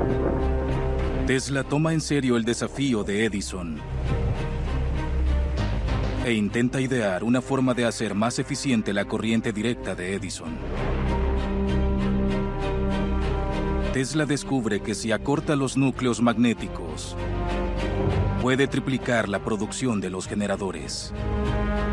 Tesla toma en serio el desafío de Edison e intenta idear una forma de hacer más eficiente la corriente directa de Edison. Tesla descubre que si acorta los núcleos magnéticos, puede triplicar la producción de los generadores.